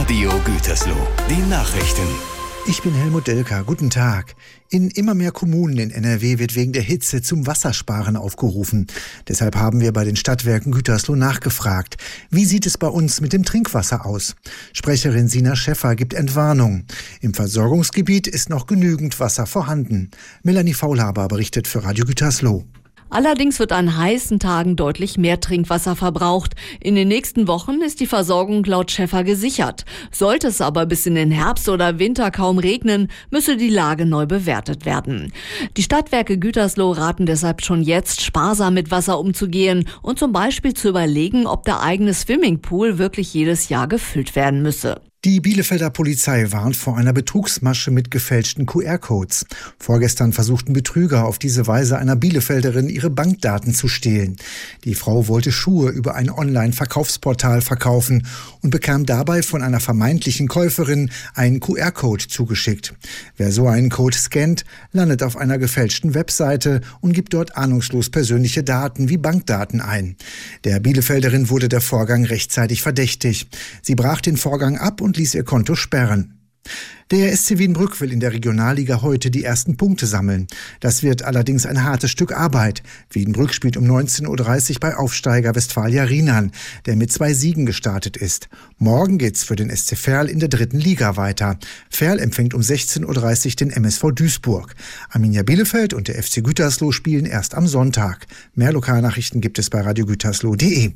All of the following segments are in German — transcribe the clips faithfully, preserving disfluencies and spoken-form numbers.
Radio Gütersloh, die Nachrichten. Ich bin Helmut Delka. Guten Tag. In immer mehr Kommunen in N R W wird wegen der Hitze zum Wassersparen aufgerufen. Deshalb haben wir bei den Stadtwerken Gütersloh nachgefragt. Wie sieht es bei uns mit dem Trinkwasser aus? Sprecherin Sina Schäffer gibt Entwarnung. Im Versorgungsgebiet ist noch genügend Wasser vorhanden. Melanie Faulhaber berichtet für Radio Gütersloh. Allerdings wird an heißen Tagen deutlich mehr Trinkwasser verbraucht. In den nächsten Wochen ist die Versorgung laut Schäffer gesichert. Sollte es aber bis in den Herbst oder Winter kaum regnen, müsse die Lage neu bewertet werden. Die Stadtwerke Gütersloh raten deshalb schon jetzt, sparsam mit Wasser umzugehen und zum Beispiel zu überlegen, ob der eigene Swimmingpool wirklich jedes Jahr gefüllt werden müsse. Die Bielefelder Polizei warnt vor einer Betrugsmasche mit gefälschten Q R-Codes. Vorgestern versuchten Betrüger auf diese Weise einer Bielefelderin ihre Bankdaten zu stehlen. Die Frau wollte Schuhe über ein Online-Verkaufsportal verkaufen und bekam dabei von einer vermeintlichen Käuferin einen Q R-Code zugeschickt. Wer so einen Code scannt, landet auf einer gefälschten Webseite und gibt dort ahnungslos persönliche Daten wie Bankdaten ein. Der Bielefelderin wurde der Vorgang rechtzeitig verdächtig. Sie brach den Vorgang ab und und ließ ihr Konto sperren. Der S C Wiedenbrück will in der Regionalliga heute die ersten Punkte sammeln. Das wird allerdings ein hartes Stück Arbeit. Wiedenbrück spielt um neunzehn Uhr dreißig bei Aufsteiger Westfalia Rienan, der mit zwei Siegen gestartet ist. Morgen geht's für den S C Verl in der dritten Liga weiter. Verl empfängt um sechzehn Uhr dreißig den M S V Duisburg. Arminia Bielefeld und der F C Gütersloh spielen erst am Sonntag. Mehr Lokalnachrichten gibt es bei radio gütersloh punkt de.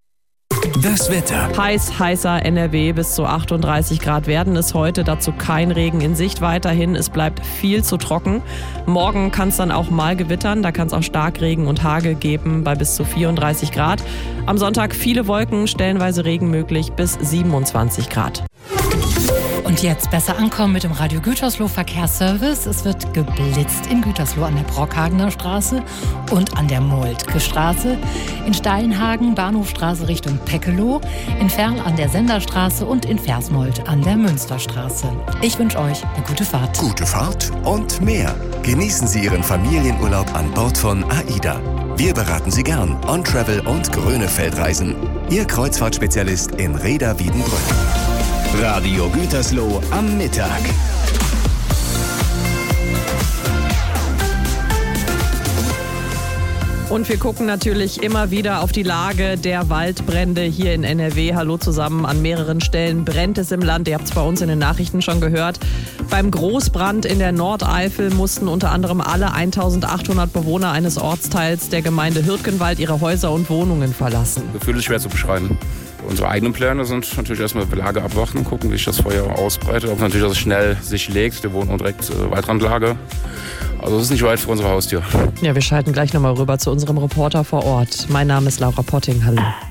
Das Wetter. Heiß, heißer N R W, bis zu achtunddreißig Grad werden es heute. Dazu kein Regen in Sicht weiterhin. Es bleibt viel zu trocken. Morgen kann es dann auch mal gewittern. Da kann es auch Starkregen und Hagel geben bei bis zu vierunddreißig Grad. Am Sonntag viele Wolken, stellenweise Regen möglich bis siebenundzwanzig Grad. Und jetzt besser ankommen mit dem Radio Gütersloh Verkehrsservice. Es wird geblitzt in Gütersloh an der Brockhagener Straße und an der Moltke Straße, in Steinhagen Bahnhofstraße Richtung Peckeloh, in Ferl an der Senderstraße und in Versmold an der Münsterstraße. Ich wünsche euch eine gute Fahrt. Gute Fahrt und mehr. Genießen Sie Ihren Familienurlaub an Bord von AIDA. Wir beraten Sie gern. On-Travel und Grönefeldreisen. Ihr Kreuzfahrtspezialist in Reda Wiedenbrück. Radio Gütersloh am Mittag. Und wir gucken natürlich immer wieder auf die Lage der Waldbrände hier in N R W. Hallo zusammen, an mehreren Stellen brennt es im Land. Ihr habt es bei uns in den Nachrichten schon gehört. Beim Großbrand in der Nordeifel mussten unter anderem alle eintausendachthundert Bewohner eines Ortsteils der Gemeinde Hürtgenwald ihre Häuser und Wohnungen verlassen. Gefühl ist schwer zu beschreiben. Unsere eigenen Pläne sind natürlich erstmal Lage abwarten, gucken, wie sich das Feuer ausbreitet. Ob natürlich, dass es schnell sich legt. Wir wohnen direkt äh, Waldrandlage. Also es ist nicht weit vor unserer Haustür. Ja, wir schalten gleich nochmal rüber zu unserem Reporter vor Ort. Mein Name ist Laura Potting. Hallo.